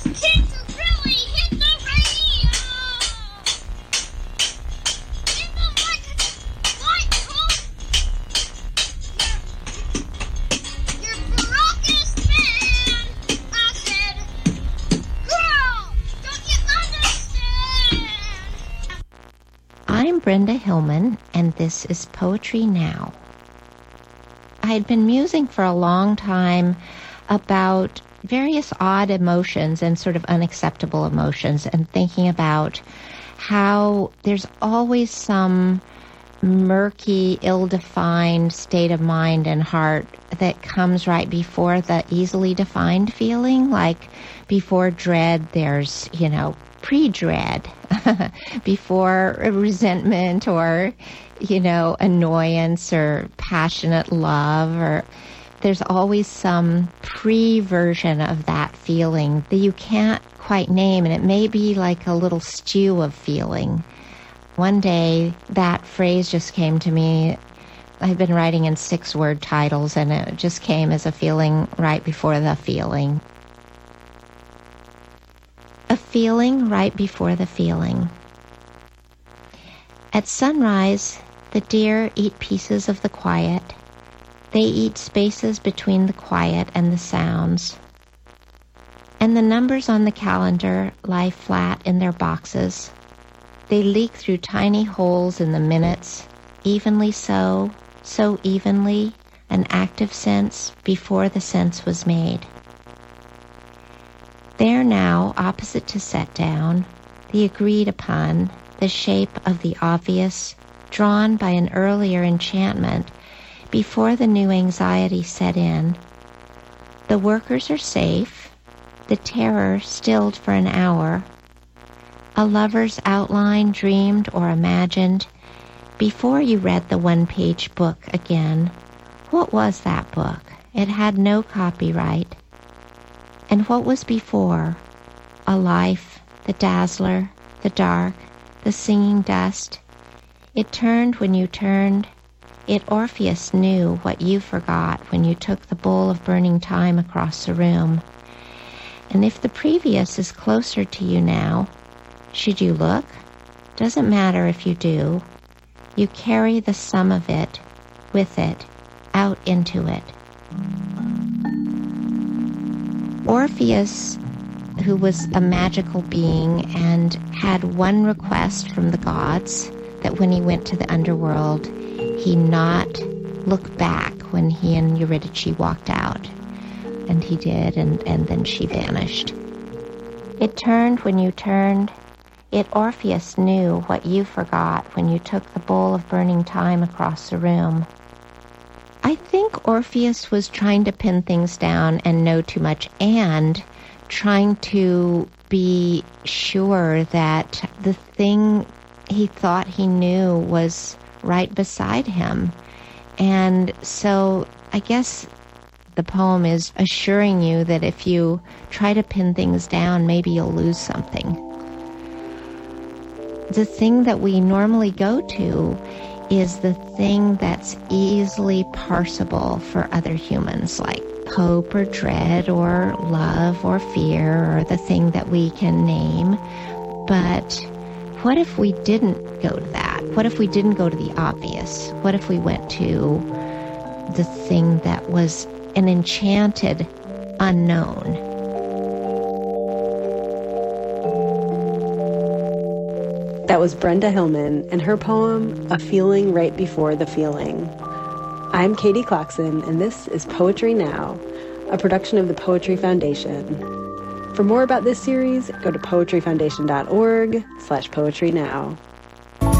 Kids really hit the radio! Give them like a white coat! You're ferocious man! I said, girl, don't you understand? I'm Brenda Hillman, and this is Poetry Now. I had been musing for a long time about various odd emotions and sort of unacceptable emotions, and thinking about how there's always some murky, ill-defined state of mind and heart that comes right before the easily defined feeling. Like before dread, there's, pre-dread. Before resentment or, annoyance or passionate love, or there's always some pre-version of that feeling that you can't quite name, and it may be like a little stew of feeling. One day, that phrase just came to me. I've been writing in 6-word titles, and it just came as a feeling right before the feeling. A feeling right before the feeling. At sunrise, the deer eat pieces of the quiet. They eat spaces between the quiet and the sounds. And the numbers on the calendar lie flat in their boxes. They leak through tiny holes in the minutes, evenly so evenly, an active sense before the sense was made. There now, opposite to set down, the agreed upon, the shape of the obvious, drawn by an earlier enchantment before the new anxiety set in. The workers are safe, the terror stilled for an hour. A lover's outline dreamed or imagined before you read the one-page book again. What was that book? It had no copyright. And what was before? A life, the dazzler, the dark, the singing dust. It turned when you turned. It Orpheus knew what you forgot when you took the bowl of burning time across the room. And if the previous is closer to you now, should you look? Doesn't matter if you do. You carry the sum of it, with it, out into it. Orpheus, who was a magical being and had one request from the gods, that when he went to the underworld, he not look back when he and Eurydice walked out. And he did, and then she vanished. It turned when you turned. It Orpheus knew what you forgot when you took the bowl of burning time across the room. I think Orpheus was trying to pin things down and know too much, and trying to be sure that the thing he thought he knew was right beside him. And so I guess the poem is assuring you that if you try to pin things down, maybe you'll lose something. The thing that we normally go to is the thing that's easily parsable for other humans, like hope or dread or love or fear, or the thing that we can name. But what if we didn't go to that? What if we didn't go to the obvious? What if we went to the thing that was an enchanted unknown? That was Brenda Hillman and her poem, A Feeling Right Before the Feeling. I'm Katie Clarkson, and this is Poetry Now, a production of the Poetry Foundation. For more about this series, go to poetryfoundation.org/poetrynow.